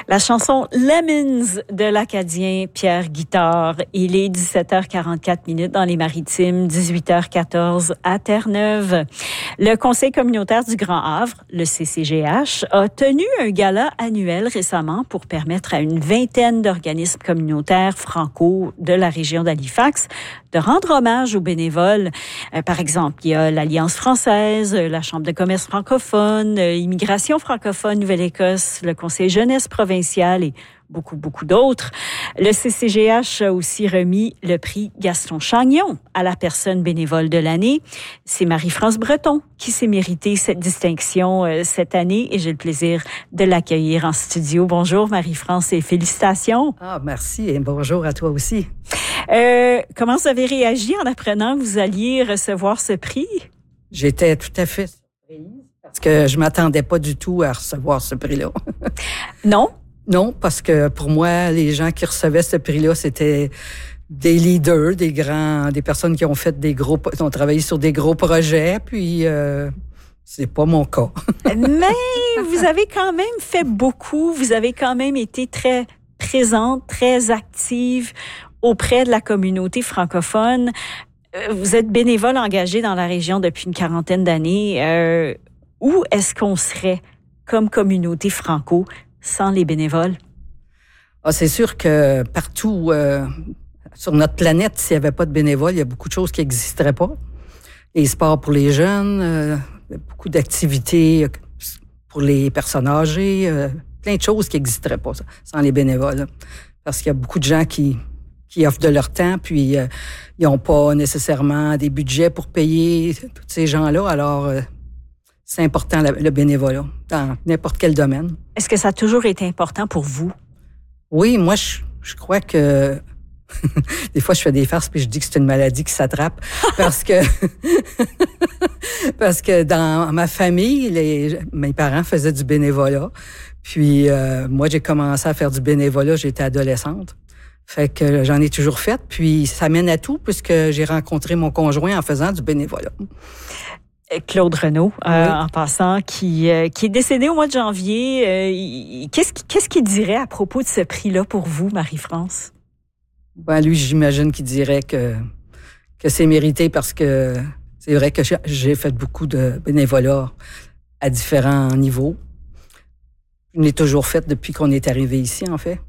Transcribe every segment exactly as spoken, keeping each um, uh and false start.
La chanson Lemons de l'Acadien Pierre Guitard. Il est dix-sept heures quarante-quatre minutes dans les Maritimes, dix-huit heures quatorze à Terre-Neuve. Le Conseil communautaire du Grand Havre, le C C G H, a tenu un gala annuel récemment pour permettre à une vingtaine d'organismes communautaires franco de la région d'Halifax de rendre hommage aux bénévoles. Euh, par exemple, il y a l'Alliance française, la Chambre de commerce francophone, euh, Immigration francophone Nouvelle-Écosse, le Conseil jeunesse provincial et beaucoup, beaucoup d'autres. Le C C G H a aussi remis le prix Gaston Chagnon à la personne bénévole de l'année. C'est Marie-France Breton qui s'est méritée cette distinction euh, cette année et j'ai le plaisir de l'accueillir en studio. Bonjour Marie-France et félicitations. Ah, merci et bonjour à toi aussi. Euh, comment vous avez réagi en apprenant que vous alliez recevoir ce prix? J'étais tout à fait surprise parce que je m'attendais pas du tout à recevoir ce prix-là. Non? Non, parce que pour moi, les gens qui recevaient ce prix-là, c'était des leaders, des grands, des personnes qui ont fait des gros, qui ont travaillé sur des gros projets, puis euh, c'est pas mon cas. Mais vous avez quand même fait beaucoup, vous avez quand même été très présente, très active auprès de la communauté francophone. Vous êtes bénévole engagé dans la région depuis une quarantaine d'années. Euh, où est-ce qu'on serait comme communauté franco sans les bénévoles? Ah, c'est sûr que partout euh, sur notre planète, s'il n'y avait pas de bénévoles, il y a beaucoup de choses qui n'existeraient pas. Les sports pour les jeunes, euh, beaucoup d'activités pour les personnes âgées, euh, plein de choses qui n'existeraient pas sans les bénévoles. Parce qu'il y a beaucoup de gens qui... qui offrent de leur temps, puis euh, ils n'ont pas nécessairement des budgets pour payer tous ces gens-là. Alors, euh, c'est important, le, le bénévolat, dans n'importe quel domaine. Est-ce que ça a toujours été important pour vous? Oui, moi, je, je crois que... des fois, je fais des farces, puis je dis que c'est une maladie qui s'attrape, parce que... parce que dans ma famille, les, mes parents faisaient du bénévolat. Puis, euh, moi, j'ai commencé à faire du bénévolat, j'étais adolescente. Fait que j'en ai toujours fait, puis ça mène à tout puisque j'ai rencontré mon conjoint en faisant du bénévolat. Claude Renaud, euh, oui. en passant, qui, euh, qui est décédé au mois de janvier. Euh, qu'est-ce, qu'est-ce qu'il dirait à propos de ce prix-là pour vous, Marie-France? Ben, lui, j'imagine qu'il dirait que, que c'est mérité parce que c'est vrai que j'ai fait beaucoup de bénévolat à différents niveaux. Je l'ai toujours fait depuis qu'on est arrivé ici, en fait.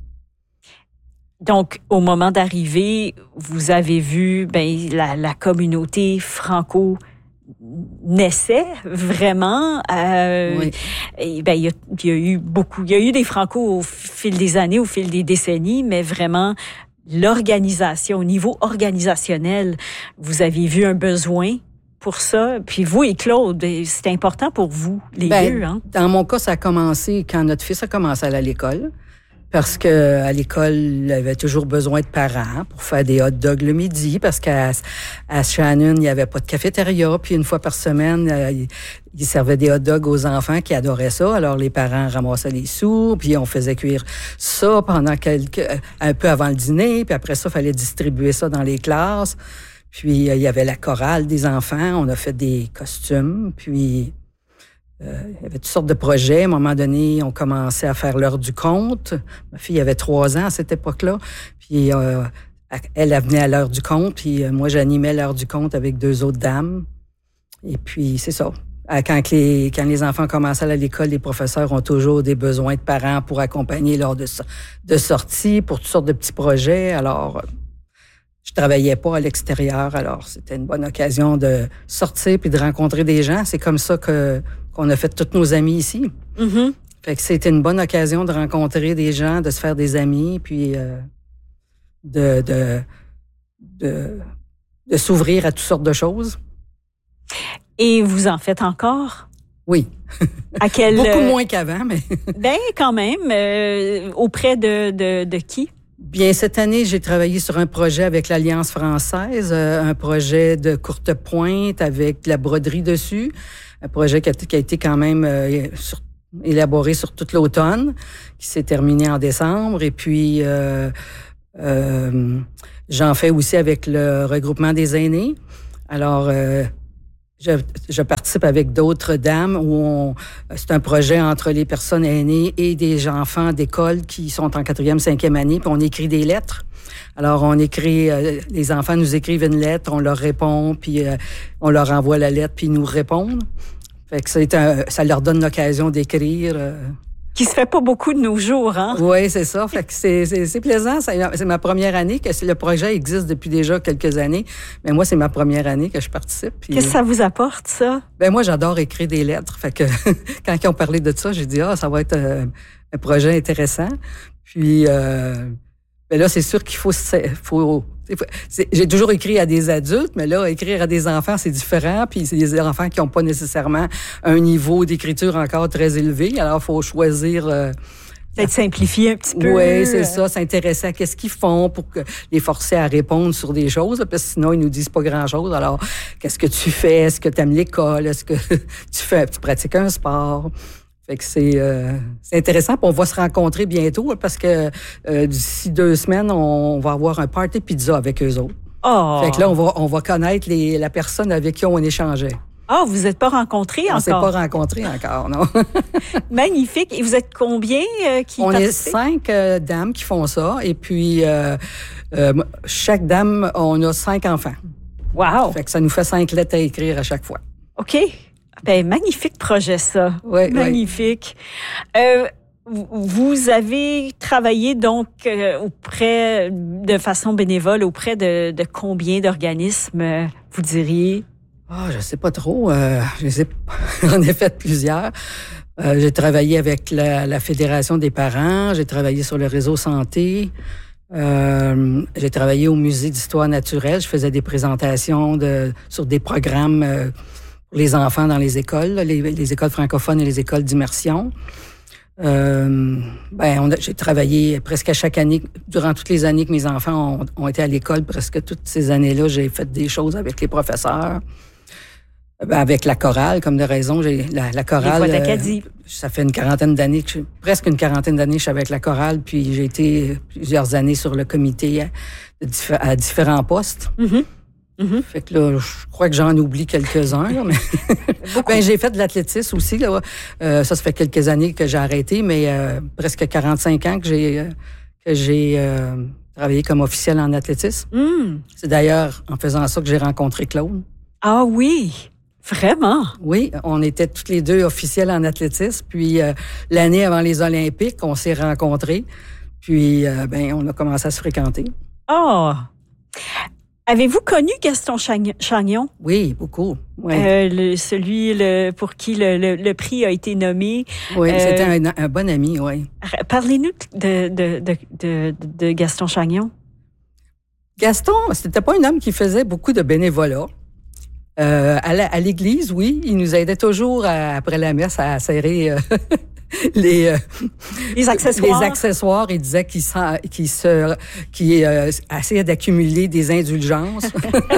Donc, au moment d'arriver, vous avez vu ben, la, la communauté franco naissait vraiment. Euh, oui. Et ben, il y a, il y a eu beaucoup, il y a eu des franco au fil des années, au fil des décennies, mais vraiment l'organisation, au niveau organisationnel, vous avez vu un besoin pour ça. Puis vous et Claude, c'est important pour vous, les ben, deux. Hein? Dans mon cas, ça a commencé quand notre fils a commencé à aller à l'école. Parce que à l'école, il avait toujours besoin de parents pour faire des hot dogs le midi, parce qu'à à Shannon, il n'y avait pas de cafétéria. Puis une fois par semaine, il, il servait des hot dogs aux enfants qui adoraient ça. Alors les parents ramassaient les sous, puis on faisait cuire ça pendant quelques, un peu avant le dîner. Puis après ça, il fallait distribuer ça dans les classes. Puis il y avait la chorale des enfants. On a fait des costumes. Puis Euh, il y avait toutes sortes de projets. À un moment donné, on commençait à faire l'heure du conte. Ma fille avait trois ans à cette époque-là. Puis euh, elle, elle venait à l'heure du conte. Puis euh, moi, j'animais l'heure du conte avec deux autres dames. Et puis, c'est ça. Quand les, quand les enfants commencent à aller à l'école, les professeurs ont toujours des besoins de parents pour accompagner lors de, de sorties, pour toutes sortes de petits projets. Alors, je travaillais pas à l'extérieur. Alors, c'était une bonne occasion de sortir puis de rencontrer des gens. C'est comme ça que qu'on a fait tous nos amis ici. Mm-hmm. Fait que c'était une bonne occasion de rencontrer des gens, de se faire des amis, puis euh, de, de, de, de s'ouvrir à toutes sortes de choses. Et vous en faites encore? Oui. À quel, Beaucoup moins qu'avant, mais... ben, quand même. Euh, auprès de, de, de qui? Bien, cette année, j'ai travaillé sur un projet avec l'Alliance française, euh, un projet de courte pointe avec de la broderie dessus, un projet qui a, qui a été quand même euh, sur, élaboré sur toute l'automne, qui s'est terminé en décembre. Et puis, euh, euh, j'en fais aussi avec le regroupement des aînés. Alors, euh, Je, je participe avec d'autres dames où on, c'est un projet entre les personnes aînées et des enfants d'école qui sont en quatrième, cinquième année, puis on écrit des lettres. Alors, on écrit, euh, les enfants nous écrivent une lettre, on leur répond, puis euh, on leur envoie la lettre, puis ils nous répondent. Fait que c'est un, ça leur donne l'occasion d'écrire. Euh, Qui se fait pas beaucoup de nos jours, hein? Oui, c'est ça. Fait que c'est, c'est, c'est plaisant. C'est, c'est ma première année que le projet existe depuis déjà quelques années. Mais moi, c'est ma première année que je participe. Puis, qu'est-ce que ça vous apporte, ça? Ben moi, j'adore écrire des lettres. Fait que quand ils ont parlé de ça, j'ai dit, ah, ça va être euh, un projet intéressant. Puis, euh, ben là, c'est sûr qu'il faut, faut c'est, j'ai toujours écrit à des adultes, mais là, écrire à des enfants, c'est différent. Puis c'est des enfants qui n'ont pas nécessairement un niveau d'écriture encore très élevé. Alors, il faut choisir... Euh, peut-être simplifier un petit peu. Oui, c'est ça. S'intéresser à qu'est-ce qu'ils font pour que les forcer à répondre sur des choses. Parce que sinon, ils nous disent pas grand-chose. Alors, qu'est-ce que tu fais? Est-ce que tu aimes l'école? Est-ce que tu fais, tu pratiques un sport? Fait que c'est, euh, c'est intéressant. Puis on va se rencontrer bientôt parce que euh, d'ici deux semaines, on va avoir un party pizza avec eux autres. Oh. Fait que là, on va, on va connaître les, la personne avec qui on échangeait. Ah, oh, vous n'êtes pas rencontrés encore? On s'est pas rencontrés encore, non. Magnifique. Et vous êtes combien euh, qui On participent? est cinq euh, dames qui font ça. Et puis, euh, euh, chaque dame, on a cinq enfants. Wow! Fait que ça nous fait cinq lettres à écrire à chaque fois. OK. Ben, magnifique projet, ça. Oui, magnifique. Oui. Euh, vous avez travaillé donc euh, auprès, de façon bénévole, auprès de, de combien d'organismes, vous diriez? Ah, oh, je sais pas trop. Euh, je sais, j'en ai fait plusieurs. Euh, j'ai travaillé avec la, la Fédération des parents. J'ai travaillé sur le réseau santé. Euh, j'ai travaillé au Musée d'histoire naturelle. Je faisais des présentations de, sur des programmes euh, pour les enfants dans les écoles, les, les écoles francophones et les écoles d'immersion. Euh, ben, on a, j'ai travaillé presque à chaque année, durant toutes les années que mes enfants ont, ont été à l'école, presque toutes ces années-là, j'ai fait des choses avec les professeurs. Ben, avec la chorale, comme de raison, j'ai la, la chorale. Les Voix d'Acadie. Euh, ça fait une quarantaine d'années, que je, presque une quarantaine d'années que je suis avec la chorale, puis j'ai été plusieurs années sur le comité à, à différents postes. Mm-hmm. Mm-hmm. Fait que là, je crois que j'en oublie quelques-uns. Là, mais ben, j'ai fait de l'athlétisme aussi. Là. Euh, ça, ça fait quelques années que j'ai arrêté, mais euh, presque quarante-cinq ans que j'ai euh, que j'ai euh, travaillé comme officielle en athlétisme. Mm. C'est d'ailleurs en faisant ça que j'ai rencontré Claude. Ah oui! Vraiment? Oui, on était toutes les deux officielles en athlétisme. Puis euh, l'année avant les Olympiques, on s'est rencontrés. Puis euh, ben on a commencé à se fréquenter. Oh! Avez-vous connu Gaston Chagnon? Oui, beaucoup. Oui. Euh, le, celui le, pour qui le, le, le prix a été nommé. Oui, euh, c'était un, un bon ami, oui. Parlez-nous de, de, de, de, de Gaston Chagnon. Gaston, c'était pas un homme qui faisait beaucoup de bénévolat. Euh, à, la, à l'église, oui, il nous aidait toujours à, après la messe à serrer euh, les euh, les accessoires. Les accessoires. Il disait qu'il, qu'il se, qu'il euh, essayait d'accumuler des indulgences.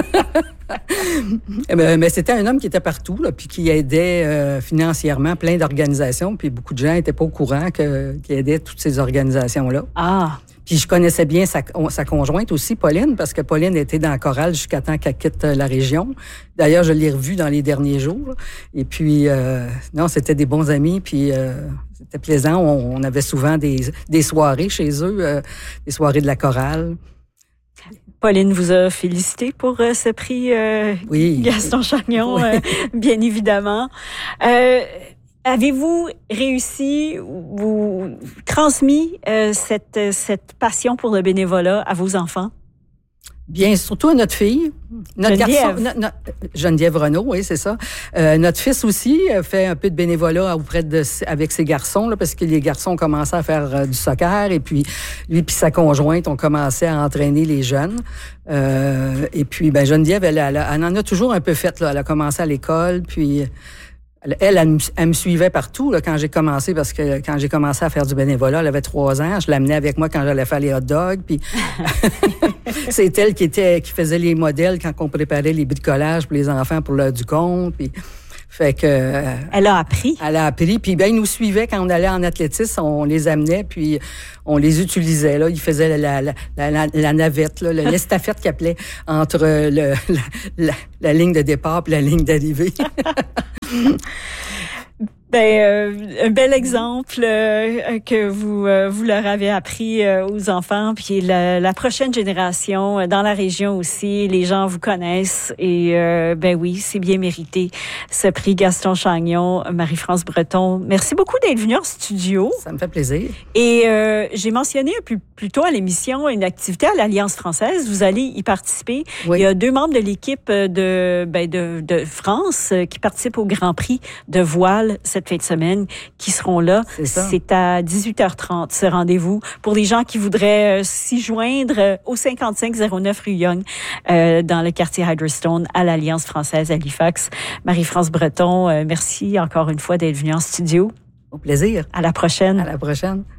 mais, mais c'était un homme qui était partout, là, puis qui aidait euh, financièrement plein d'organisations, puis beaucoup de gens n'étaient pas au courant que, qu'il aidait toutes ces organisations-là. Ah. Puis je connaissais bien sa, sa conjointe aussi, Pauline, parce que Pauline était dans la chorale jusqu'à temps qu'elle quitte la région. D'ailleurs, je l'ai revue dans les derniers jours. Et puis, euh, non, c'était des bons amis, puis euh, c'était plaisant. On, on avait souvent des, des soirées chez eux, euh, des soirées de la chorale. Pauline vous a félicité pour euh, ce prix euh, oui. Gaston Chagnon, oui. euh, bien évidemment. Euh, Avez-vous réussi ou transmis euh, cette, cette passion pour le bénévolat à vos enfants? Bien, surtout à notre fille. Notre Geneviève. garçon, no, no, Geneviève Renaud, oui, c'est ça. Euh, notre fils aussi fait un peu de bénévolat auprès de, avec ses garçons, là, parce que les garçons ont commencé à faire euh, du soccer, et puis lui puis sa conjointe ont commencé à entraîner les jeunes. Euh, et puis, ben Geneviève, elle, elle, elle en a toujours un peu fait, là. Elle a commencé à l'école, puis... Elle, elle, elle, elle me suivait partout là, quand j'ai commencé, parce que quand j'ai commencé à faire du bénévolat, elle avait trois ans. Je l'amenais avec moi quand j'allais faire les hot dogs. Puis c'est elle qui était qui faisait les modèles quand on préparait les bricolages pour les enfants pour l'heure du compte. Puis Fait que... Euh, elle a appris. Elle a appris. Puis, ben, ils nous suivaient quand on allait en athlétisme. On les amenait, puis on les utilisait, là. Ils faisaient la, la, la, la, la navette, là, l'estafette qu'ils appelaient entre le, la, la, la ligne de départ et la ligne d'arrivée. Ben, euh, un bel exemple euh, que vous euh, vous leur avez appris euh, aux enfants, puis la, la prochaine génération euh, dans la région aussi, les gens vous connaissent et euh, ben oui, c'est bien mérité ce prix Gaston Chagnon, Marie-France Breton. Merci beaucoup d'être venue en studio. Ça me fait plaisir. Et euh, j'ai mentionné un peu plus tôt à l'émission une activité à l'Alliance française. Vous allez y participer. Oui. Il y a deux membres de l'équipe de ben de, de France qui participent au Grand Prix de voile cette fin de semaine qui seront là. C'est, c'est à dix-huit heures trente, ce rendez-vous. Pour les gens qui voudraient euh, s'y joindre euh, au cinquante-cinq zéro neuf rue Young, euh, dans le quartier Hydrostone, à l'Alliance française Halifax. Marie-France Breton, euh, merci encore une fois d'être venue en studio. Au plaisir. À la prochaine. À la prochaine.